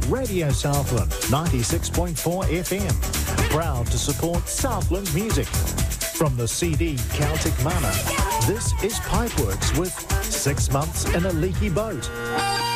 Radio Southland 96.4 FM. Proud to support Southland music. From the CD Celtic Mana, this is Pipeworks with 6 Months in a Leaky Boat.